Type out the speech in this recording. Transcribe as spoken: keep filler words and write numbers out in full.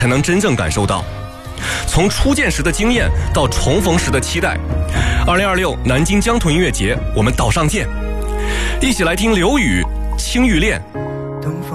才能真正感受到。从初见时的惊艳到重逢时的期待，二零二六南京疆土音乐节，我们岛上见！一起来听刘宇《青玉恋》。